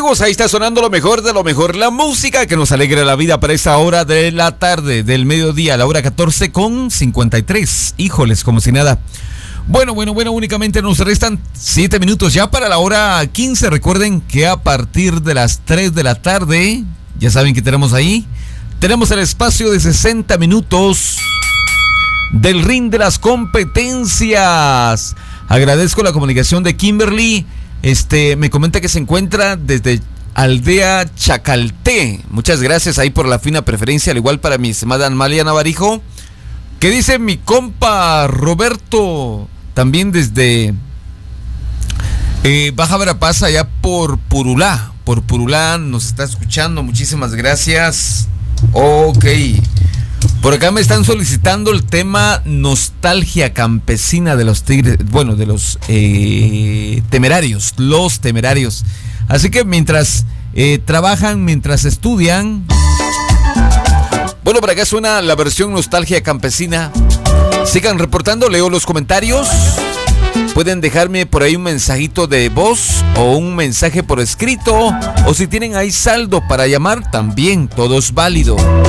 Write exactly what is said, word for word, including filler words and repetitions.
amigos, ahí está sonando lo mejor de lo mejor, la música que nos alegra la vida para esta hora de la tarde, del mediodía, a la hora catorce con cincuenta y tres. Híjoles, como si nada. Bueno, bueno, bueno, únicamente nos restan siete minutos ya para la hora quince. Recuerden que a partir de las tres de la tarde, ya saben que tenemos ahí, tenemos el espacio de sesenta minutos del ring de las competencias. Agradezco la comunicación de Kimberly. Este, me comenta que se encuentra desde Aldea Chacalté. Muchas gracias ahí por la fina preferencia, al igual para mi estimada Amalia Navarijo. ¿Qué dice mi compa Roberto? También desde eh, Baja Verapaz, allá por Purulá. Por Purulá nos está escuchando. Muchísimas gracias. Ok. Por acá me están solicitando el tema Nostalgia Campesina de los Tigres, bueno, de los eh, Temerarios, los Temerarios. Así que mientras eh, trabajan, mientras estudian, bueno, por acá suena la versión Nostalgia Campesina. Sigan reportando, leo los comentarios. Pueden dejarme por ahí un mensajito de voz o un mensaje por escrito, o si tienen ahí saldo para llamar, también todo es válido.